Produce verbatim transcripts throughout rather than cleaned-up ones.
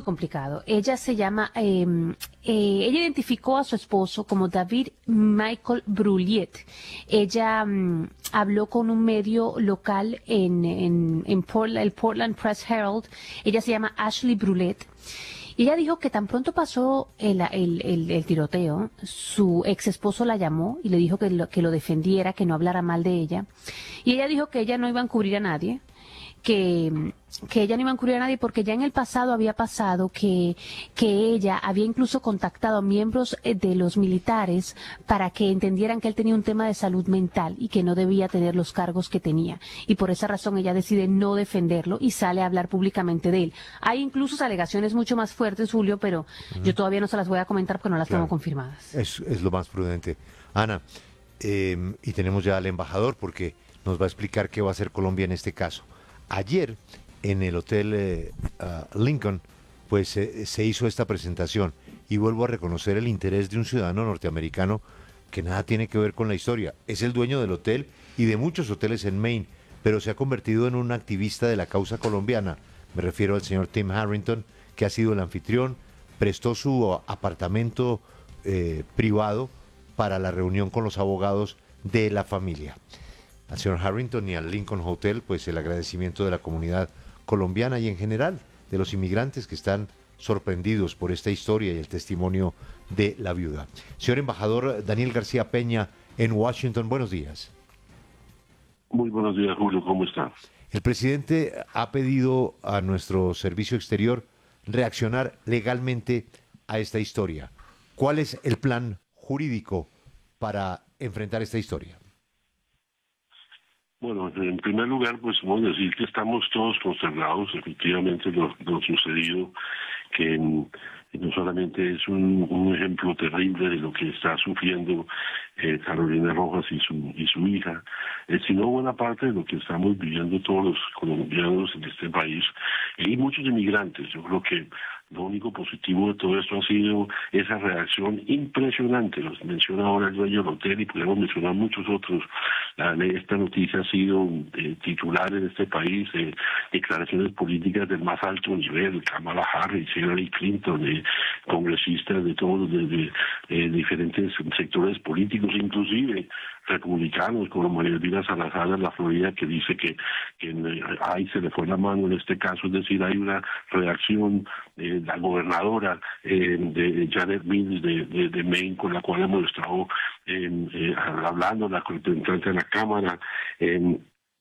complicado. Ella se llama, eh, eh, ella identificó a su esposo como David Michael Brulliet. Ella um, habló con un medio local en, en, en Portland, el Portland Press Herald. Ella se llama Ashley Brulliet. Y ella dijo que tan pronto pasó el, el, el, el tiroteo, su ex esposo la llamó y le dijo que lo, que lo defendiera, que no hablara mal de ella. Y ella dijo que ella no iba a encubrir a nadie, que, que ella no iba a encubrir a nadie porque ya en el pasado había pasado que, que ella había incluso contactado a miembros de los militares para que entendieran que él tenía un tema de salud mental y que no debía tener los cargos que tenía. Y por esa razón ella decide no defenderlo y sale a hablar públicamente de él. Hay incluso alegaciones mucho más fuertes, Julio, pero uh-huh. yo todavía no se las voy a comentar porque no las claro. tengo confirmadas. Es, es lo más prudente. Ana, eh, y tenemos ya al embajador porque nos va a explicar qué va a hacer Colombia en este caso. Ayer, en el Hotel eh, uh, Lincoln, pues eh, se hizo esta presentación y vuelvo a reconocer el interés de un ciudadano norteamericano que nada tiene que ver con la historia. Es el dueño del hotel y de muchos hoteles en Maine, pero se ha convertido en un activista de la causa colombiana. Me refiero al señor Tim Harrington, que ha sido el anfitrión, prestó su apartamento eh, privado para la reunión con los abogados de la familia. Al señor Harrington y al Lincoln Hotel, pues el agradecimiento de la comunidad colombiana y en general de los inmigrantes que están sorprendidos por esta historia y el testimonio de la viuda. Señor embajador Daniel García Peña en Washington, buenos días. Muy buenos días, Julio, ¿cómo está? El presidente ha pedido a nuestro servicio exterior reaccionar legalmente a esta historia. ¿Cuál es el plan jurídico para enfrentar esta historia? Bueno, en primer lugar, pues vamos a decir que estamos todos consternados, efectivamente, lo, lo sucedido, que en, no solamente es un, un ejemplo terrible de lo que está sufriendo eh, Carolina Rojas y su y su hija, eh, sino buena parte de lo que estamos viviendo todos los colombianos en este país y muchos inmigrantes. Yo creo que lo único positivo de todo esto ha sido esa reacción impresionante. Los menciona ahora el dueño del hotel y podemos mencionar muchos otros. La, esta noticia ha sido eh, titular en este país, eh, declaraciones políticas del más alto nivel, Kamala Harris, Hillary Clinton, eh, congresistas de todos, de, de eh, diferentes sectores políticos, inclusive republicanos como María Elvira Salazar de la Florida, que dice que, que ahí se le fue la mano en este caso, es decir, hay una reacción de la gobernadora eh, de Janet Mills de, de, de Maine, con la cual hemos estado eh, eh, hablando, la representante de la Cámara, eh,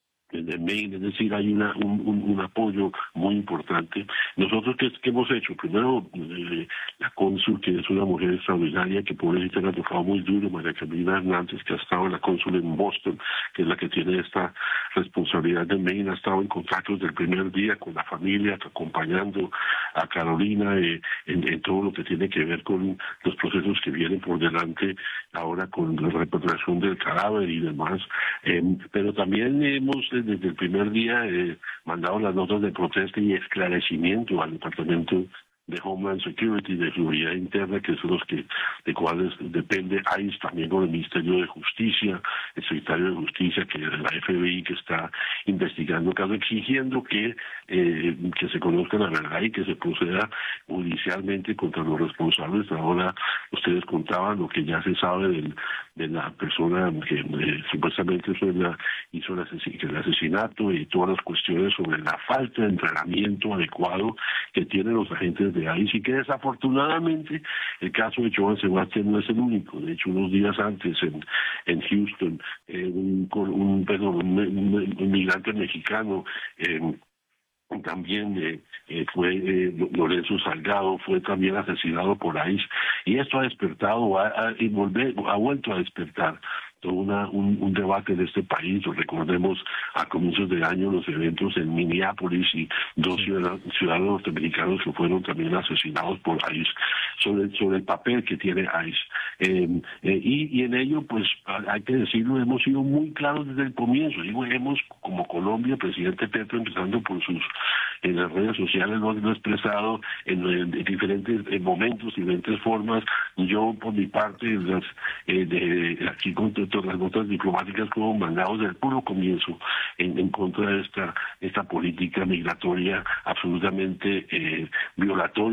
de Maine, es decir, hay una, un, un, un apoyo muy importante. Nosotros, ¿qué, qué hemos hecho? Primero, eh, la cónsul, que es una mujer extraordinaria, que pobrecita le ha tocado muy duro, María Camila Hernández, que ha estado en la cónsul en Boston, que es la que tiene esta responsabilidad de Maine, ha estado en contacto desde el primer día con la familia, acompañando a Carolina eh, en, en todo lo que tiene que ver con los procesos que vienen por delante ahora con la repatriación del cadáver y demás. Eh, pero también hemos desde el primer día eh, mandado las notas de protesta y esclarecimiento al Departamento de Homeland Security, de Seguridad Interna, que son los que de cuales depende ICE, también con el Ministerio de Justicia, el Secretario de Justicia, que es la F B I, que está investigando el caso, exigiendo que eh, que se conozca la verdad y que se proceda judicialmente contra los responsables. Ahora ustedes contaban lo que ya se sabe del, de la persona que eh, supuestamente hizo, la, hizo el, asesin- el asesinato y todas las cuestiones sobre la falta de entrenamiento adecuado que tienen los agentes de ICE, y que desafortunadamente el caso de Joan Sebastián no es el único. De hecho, unos días antes en, en Houston, eh, un, un, perdón, un, un, un migrante mexicano eh, también eh, eh, fue eh, Lorenzo Salgado, fue también asesinado por ICE, y esto ha despertado, ha, ha, y volver, ha vuelto a despertar todo una, un, un debate en este país. Recordemos a comienzos de año los eventos en Minneapolis y dos ciudadanos, ciudadanos norteamericanos que fueron también asesinados por ICE, sobre, sobre el papel que tiene ICE. Eh, eh, y, y en ello, pues hay que decirlo, hemos sido muy claros desde el comienzo. Digo, hemos, como Colombia, el presidente Petro, empezando por sus en las redes sociales, lo han expresado en, en, en diferentes en momentos, diferentes formas. Yo, por mi parte, las, eh, de, aquí con todas las notas diplomáticas como mandados desde el puro comienzo en, en contra de esta, esta política migratoria absolutamente eh, violatoria